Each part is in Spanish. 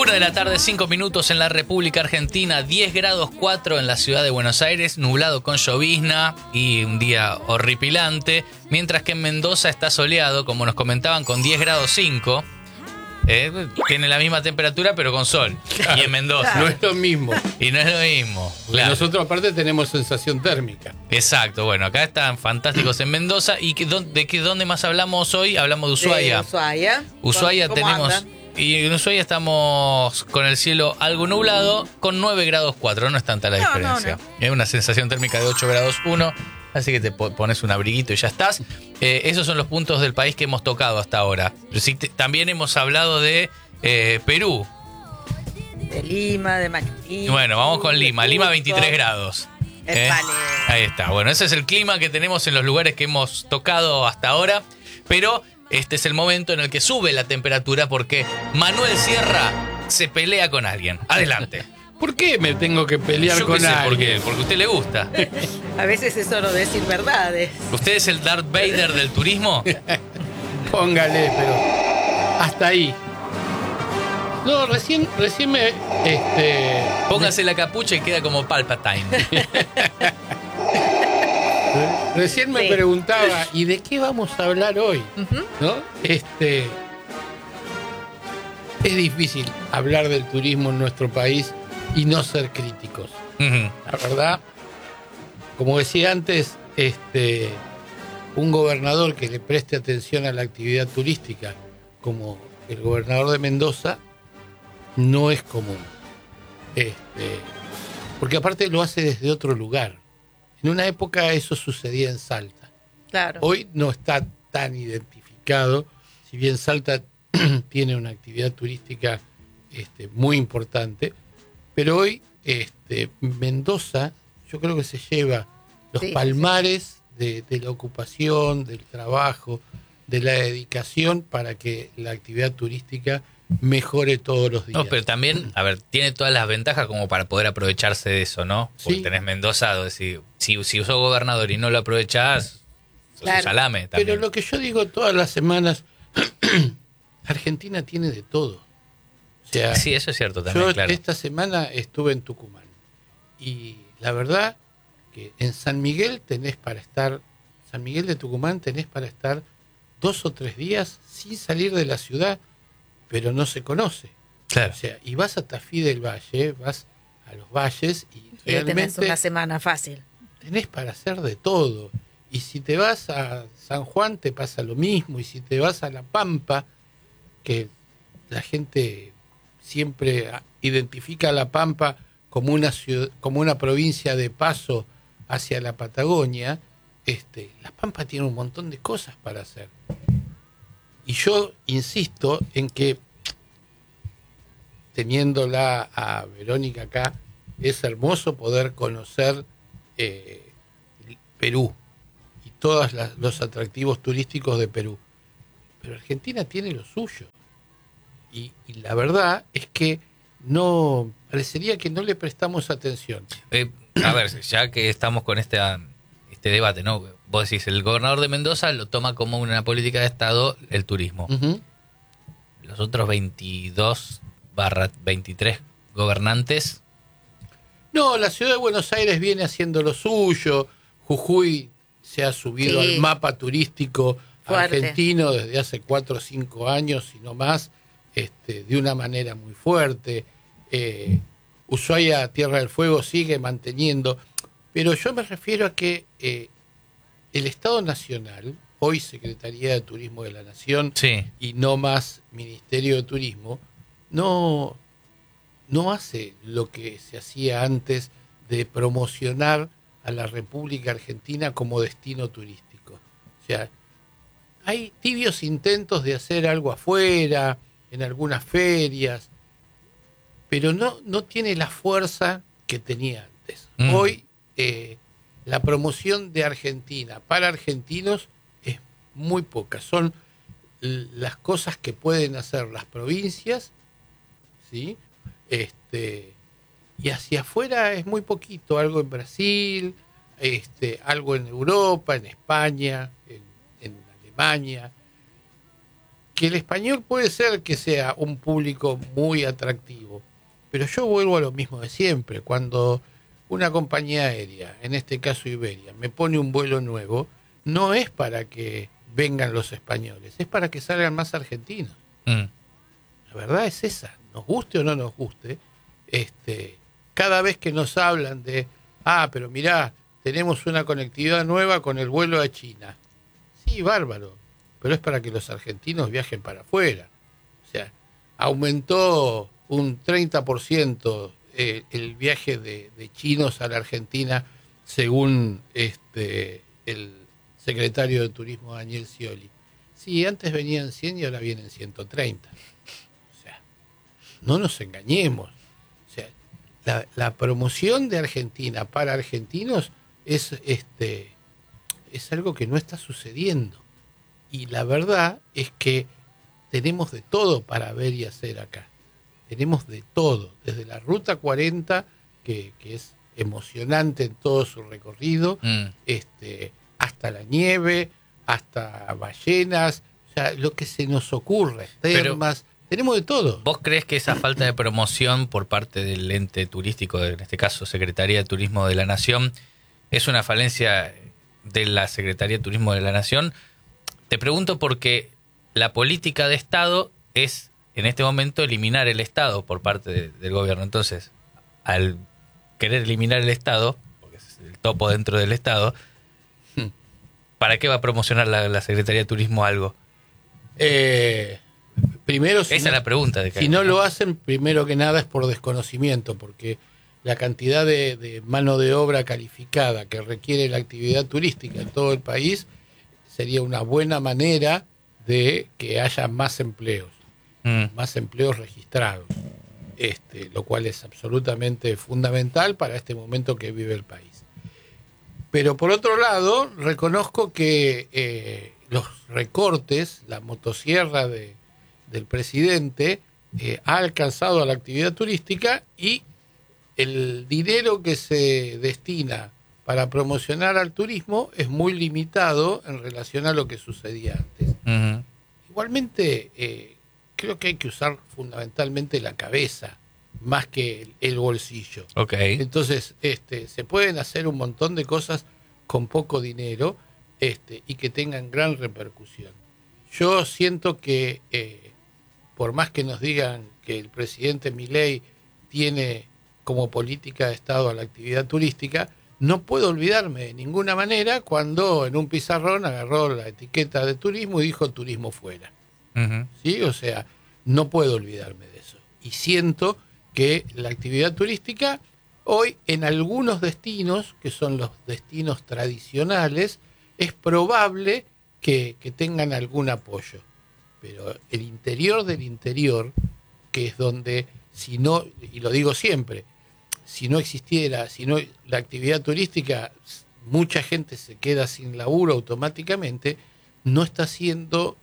1:05 p.m. en la República Argentina, 10 grados 4 en la ciudad de Buenos Aires, nublado con llovizna y un día horripilante, mientras que en Mendoza está soleado, como nos comentaban, con 10 grados 5. Tiene la misma temperatura pero con sol. Y en Mendoza. No es lo mismo. Y no es lo mismo. Claro. Nosotros aparte tenemos sensación térmica. Exacto, bueno, acá están fantásticos en Mendoza. ¿Y dónde más hablamos hoy? Hablamos de Ushuaia. Ushuaia tenemos... Andan? Y en Ushuaia estamos con el cielo algo nublado, con 9 grados 4, no es tanta la diferencia. Es una sensación térmica de 8 grados 1, así que te pones un abriguito y ya estás. Esos son los puntos del país que hemos tocado hasta ahora. Sí, también hemos hablado de Perú. De Lima, de Maquillí. Bueno, vamos con Lima. Lima 23 grados. Ahí está. Bueno, ese es el clima que tenemos en los lugares que hemos tocado hasta ahora. Pero este es el momento en el que sube la temperatura porque Manuel Sierra se pelea con alguien. Adelante. ¿Por qué me tengo que pelear con alguien? ¿Por qué? Porque a usted le gusta. A veces es solo decir verdades. ¿Usted es el Darth Vader del turismo? Póngale, pero hasta ahí. No, recién me... Póngase la capucha y queda como Palpatine. Recién me preguntaba, ¿y de qué vamos a hablar hoy? ¿No? Es difícil hablar del turismo en nuestro país y no ser críticos. La verdad, como decía antes, un gobernador que le preste atención a la actividad turística, como el gobernador de Mendoza, no es común. Porque aparte lo hace desde otro lugar. En una época eso sucedía en Salta. Claro. Hoy no está tan identificado, si bien Salta tiene una actividad turística muy importante, pero hoy Mendoza yo creo que se lleva los palmares de la ocupación, del trabajo, de la dedicación para que la actividad turística mejore todos los días. No, pero también, a ver, tiene todas las ventajas como para poder aprovecharse de eso, ¿no? Porque tenés Mendoza, si sos gobernador y no lo aprovechás, sos un salame también. Pero lo que yo digo todas las semanas, Argentina tiene de todo. O sea, sí, eso es cierto también, yo esta semana estuve en Tucumán y la verdad que en San Miguel San Miguel de Tucumán tenés para estar 2 o 3 días sin salir de la ciudad, pero no se conoce. Claro. O sea, y vas a Tafí del Valle, vas a los valles y realmente tenés una semana fácil. Tenés para hacer de todo. Y si te vas a San Juan te pasa lo mismo, y si te vas a La Pampa, que la gente siempre identifica a La Pampa como una ciudad, como una provincia de paso hacia la Patagonia, La Pampa tiene un montón de cosas para hacer. Y yo insisto en que, teniéndola a Verónica acá, es hermoso poder conocer Perú y todos los atractivos turísticos de Perú. Pero Argentina tiene lo suyo. Y la verdad es que parecería que no le prestamos atención. A ver, ya que estamos con este debate, ¿no? Vos decís, el gobernador de Mendoza lo toma como una política de Estado el turismo. Los otros 22/23 gobernantes. No, la ciudad de Buenos Aires viene haciendo lo suyo. Jujuy se ha subido al mapa turístico argentino desde hace 4 o 5 años, y no más, de una manera muy fuerte. Ushuaia, Tierra del Fuego, sigue manteniendo. Pero yo me refiero a que el Estado Nacional, hoy Secretaría de Turismo de la Nación, y no más Ministerio de Turismo, no hace lo que se hacía antes de promocionar a la República Argentina como destino turístico. O sea, hay tibios intentos de hacer algo afuera, en algunas ferias, pero no tiene la fuerza que tenía antes. Hoy la promoción de Argentina para argentinos es muy poca. Son las cosas que pueden hacer las provincias, ¿sí? Y hacia afuera es muy poquito. Algo en Brasil, algo en Europa, en España, en Alemania. que el español puede ser que sea un público muy atractivo, pero yo vuelvo a lo mismo de siempre. Cuando una compañía aérea, en este caso Iberia, me pone un vuelo nuevo, no es para que vengan los españoles, es para que salgan más argentinos. La verdad es esa, nos guste o no nos guste, cada vez que nos hablan de, pero mirá, tenemos una conectividad nueva con el vuelo a China. Sí, bárbaro, pero es para que los argentinos viajen para afuera. O sea, aumentó un 30% el viaje de chinos a la Argentina, según el secretario de Turismo Daniel Scioli. Sí, antes venían 100 y ahora vienen 130. O sea, no nos engañemos. O sea, la promoción de Argentina para argentinos es algo que no está sucediendo. Y la verdad es que tenemos de todo para ver y hacer acá. Tenemos de todo, desde la Ruta 40, que es emocionante en todo su recorrido, hasta la nieve, hasta ballenas, o sea, lo que se nos ocurre, termas, tenemos de todo. ¿Vos crees que esa falta de promoción por parte del ente turístico, en este caso Secretaría de Turismo de la Nación, es una falencia de la Secretaría de Turismo de la Nación? Te pregunto porque la política de Estado es, en este momento, eliminar el Estado por parte del gobierno. Entonces, al querer eliminar el Estado, porque es el topo dentro del Estado, ¿para qué va a promocionar la Secretaría de Turismo algo? Primero, esa es la pregunta. Si no lo hacen, primero que nada es por desconocimiento, porque la cantidad de mano de obra calificada que requiere la actividad turística en todo el país sería una buena manera de que haya más empleos, más empleos registrados, lo cual es absolutamente fundamental para este momento que vive el país. Pero por otro lado, reconozco que los recortes, la motosierra del presidente ha alcanzado a la actividad turística, y el dinero que se destina para promocionar al turismo es muy limitado en relación a lo que sucedía antes. Igualmente, creo que hay que usar fundamentalmente la cabeza más que el bolsillo. Entonces, se pueden hacer un montón de cosas con poco dinero y que tengan gran repercusión. Yo siento que, por más que nos digan que el presidente Milei tiene como política de Estado a la actividad turística, no puedo olvidarme de ninguna manera cuando en un pizarrón agarró la etiqueta de turismo y dijo turismo fuera. ¿Sí? O sea, no puedo olvidarme de eso. Y siento que la actividad turística hoy en algunos destinos, que son los destinos tradicionales, es probable que tengan algún apoyo. Pero el interior del interior, que es donde, si no, y lo digo siempre, si no existiera, la actividad turística, mucha gente se queda sin laburo automáticamente, no está siendo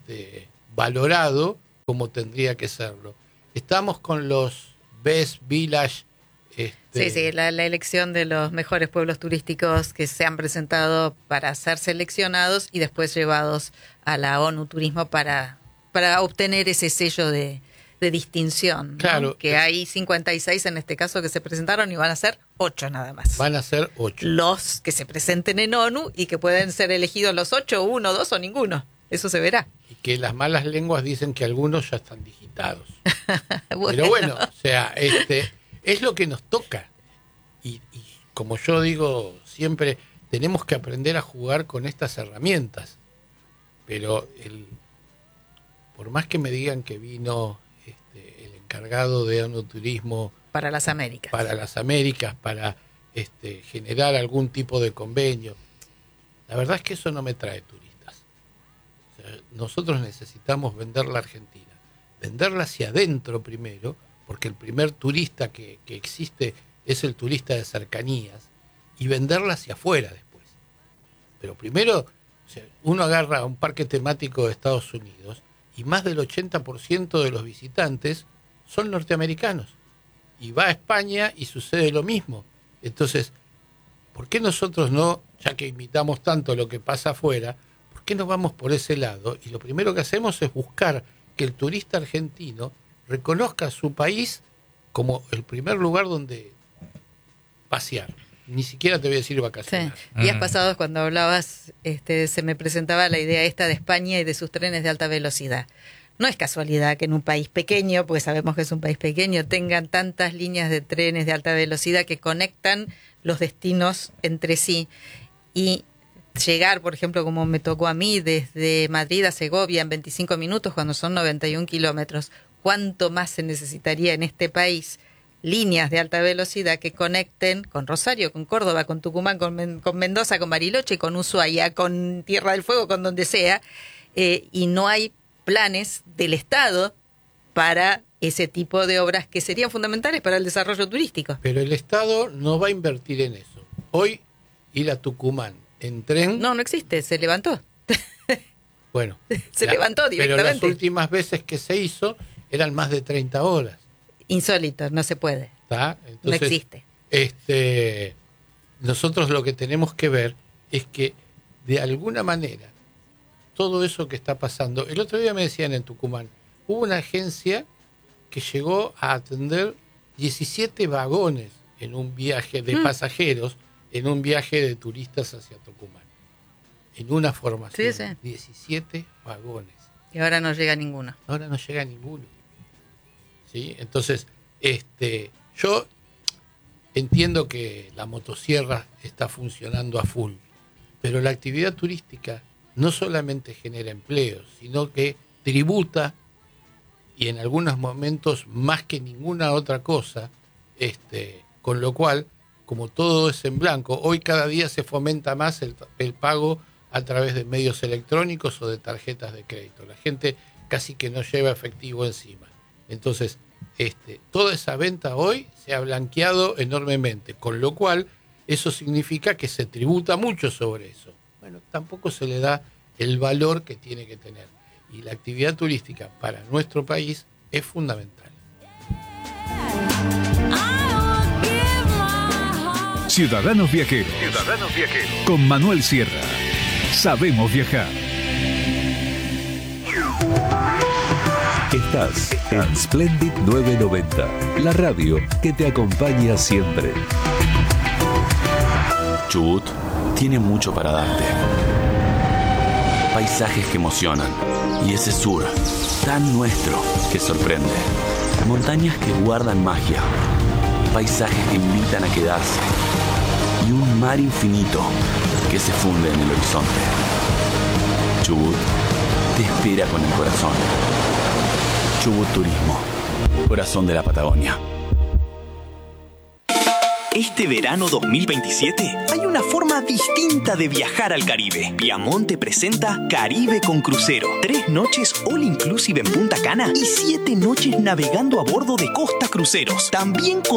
valorado como tendría que serlo. Estamos con los Best Village. Sí, la elección de los mejores pueblos turísticos que se han presentado para ser seleccionados y después llevados a la ONU Turismo para obtener ese sello de distinción, ¿no? Claro, que hay 56 en este caso que se presentaron y van a ser 8 nada más. Van a ser 8. Los que se presenten en ONU y que pueden ser elegidos los 8, 1, 2 o ninguno. Eso se verá. Y que las malas lenguas dicen que algunos ya están digitados. Pero bueno, o sea, es lo que nos toca. Y como yo digo siempre, tenemos que aprender a jugar con estas herramientas. Pero por más que me digan que vino el encargado de ONU Turismo para las Américas, para generar algún tipo de convenio, la verdad es que eso no me trae turistas. O sea, nosotros necesitamos vender la Argentina, venderla hacia adentro primero, porque el primer turista que existe es el turista de cercanías, y venderla hacia afuera después. Pero primero, o sea, uno agarra un parque temático de Estados Unidos y más del 80% de los visitantes son norteamericanos. Y va a España y sucede lo mismo. Entonces, ¿por qué nosotros no, ya que imitamos tanto lo que pasa afuera, por ¿por qué no vamos por ese lado? Y lo primero que hacemos es buscar que el turista argentino reconozca a su país como el primer lugar donde pasear. Ni siquiera te voy a decir vacaciones. Sí. Días pasados cuando hablabas, se me presentaba la idea esta de España y de sus trenes de alta velocidad. No es casualidad que en un país pequeño, porque sabemos que es un país pequeño, tengan tantas líneas de trenes de alta velocidad que conectan los destinos entre sí. Y llegar, por ejemplo, como me tocó a mí, desde Madrid a Segovia en 25 minutos, cuando son 91 kilómetros, ¿cuánto más se necesitaría en este país líneas de alta velocidad que conecten con Rosario, con Córdoba, con Tucumán, con Mendoza, con Bariloche, con Ushuaia, con Tierra del Fuego, con donde sea? Y no hay planes del Estado para ese tipo de obras que serían fundamentales para el desarrollo turístico. Pero el Estado no va a invertir en eso. Hoy ir a Tucumán en tren... No existe, se levantó. Bueno. Se levantó directamente. Pero las últimas veces que se hizo eran más de 30 horas. Insólito, no se puede. Entonces, no existe. Nosotros lo que tenemos que ver es que de alguna manera todo eso que está pasando... El otro día me decían en Tucumán, hubo una agencia que llegó a atender 17 vagones en un viaje de pasajeros, en un viaje de turistas hacia Tucumán. En una formación. Sí. 17 vagones. Y ahora no llega ninguno. Ahora no llega ninguno. ¿Sí? Entonces, yo entiendo que la motosierra está funcionando a full, pero la actividad turística no solamente genera empleos, sino que tributa, y en algunos momentos más que ninguna otra cosa, con lo cual, como todo es en blanco, hoy cada día se fomenta más el pago a través de medios electrónicos o de tarjetas de crédito. La gente casi que no lleva efectivo encima. Entonces, toda esa venta hoy se ha blanqueado enormemente, con lo cual eso significa que se tributa mucho sobre eso. Bueno, tampoco se le da el valor que tiene que tener. Y la actividad turística para nuestro país es fundamental. Ciudadanos Viajeros. Con Manuel Sierra. Sabemos viajar. Estás en Splendid 990, la radio que te acompaña siempre. Chubut tiene mucho para darte. Paisajes que emocionan. Y ese sur, tan nuestro, que sorprende. Montañas que guardan magia. Paisajes que invitan a quedarse. Y un mar infinito que se funde en el horizonte. Chubut te espera con el corazón. Chubut Turismo, corazón de la Patagonia. Este verano 2027 hay una forma distinta de viajar al Caribe. Viamonte presenta Caribe con Crucero. 3 noches all inclusive en Punta Cana y 7 noches navegando a bordo de Costa Cruceros. También con